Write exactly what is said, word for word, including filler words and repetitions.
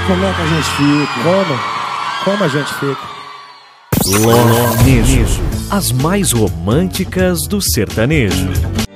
como é que a gente fica? Como? Como a gente fica? Lornejo, as mais românticas do sertanejo.